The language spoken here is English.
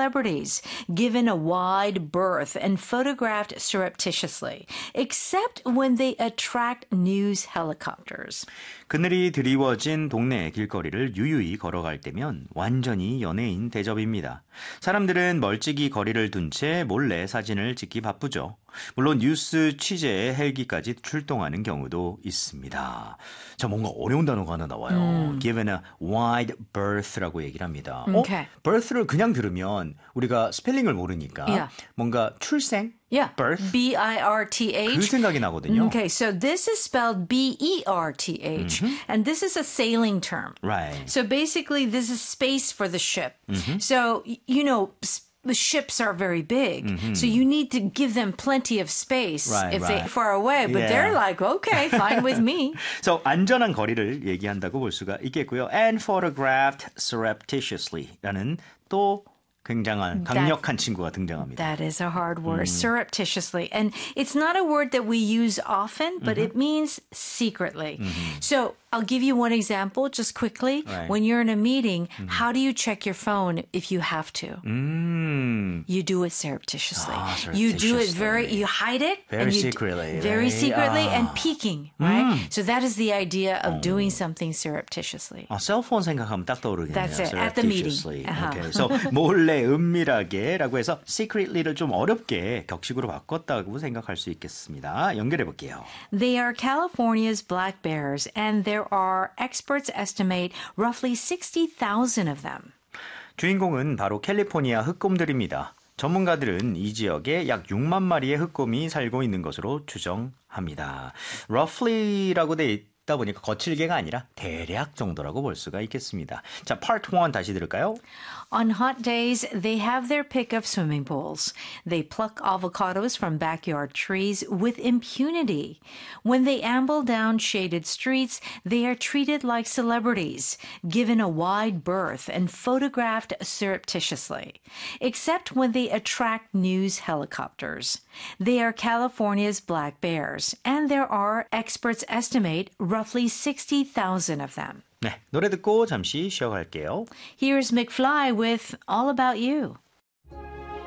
celebrities, given a wide berth and photographed surreptitiously, except when they attract news helicopters. 그늘이 드리워진 동네 길거리를 유유히 걸어갈 때면 완전히 연예인 대접입니다. 사람들은 멀찍이 거리를 둔 채 몰래 사진을 찍기 바쁘죠. 물론 뉴스 취재에 헬기까지 출동하는 경우도 있습니다. 자, 뭔가 어려운 단어가 하나 나와요. Given a wide berth라고 얘기를 합니다. Okay. berth를 그냥 들으면 우리가 스펠링을 모르니까 Yeah. 뭔가 출생? Yeah, birth? B-I-R-T-H. 그 생각이 나거든요. Okay, so this is spelled B-E-R-T-H, and this is a sailing term. Right. So basically, this is space for the ship. So, you know, the ships are very big, so you need to give them plenty of space Right, if right. they're far away. But Yeah. they're like, okay, fine with me. So, 안전한 거리를 얘기한다고 볼 수가 있겠고요. And photographed surreptitiously라는 또 굉장한 강력한 친구가 등장합니다. That is a hard word, surreptitiously. And it's not a word that we use often, but it means secretly. So I'll give you one example just quickly. Right. When you're in a meeting, how do you check your phone if you have to? You do it surreptitiously. You do it you hide it. Very and you secretly, Very right? secretly and peeking, right? So that is the idea of doing something surreptitiously. 셀폰 생각하면 딱 떠오르겠네요. That's it, at the meeting. Surreptitiously. Uh-huh. Okay. So 몰래 은밀하게라고 해서 secretly를 좀 어렵게 격식으로 바꿨다고 생각할 수 있겠습니다. 연결해 볼게요. They are California's black bears, and there are, experts estimate, roughly 60,000 of them. 주인공은 바로 캘리포니아 흑곰들입니다. 전문가들은 이 지역에 약 6만 마리의 흑곰이 살고 있는 것으로 추정합니다. roughly라고 돼 있다 보니까 거칠게가 아니라 대략 정도라고 볼 수가 있겠습니다. 자, part 1 다시 들을까요? On hot days, they have their pick of swimming pools. They pluck avocados from backyard trees with impunity. When they amble down shaded streets, they are treated like celebrities, given a wide berth and photographed surreptitiously, except when they attract news helicopters. They are California's black bears, and there are, experts estimate, roughly 60,000 of them. 네, 노래 듣고 잠시 쉬어갈게요. Here's McFly with All About You.